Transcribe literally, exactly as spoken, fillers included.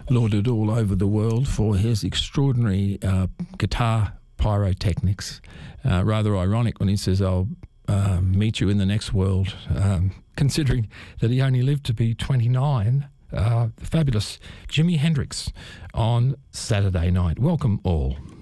lauded all over the world for his extraordinary uh, guitar pyrotechnics. Uh, rather ironic when he says, I'll uh, meet you in the next world, um, considering that he only lived to be twenty-nine. Uh, the fabulous Jimi Hendrix on Saturday night. Welcome all.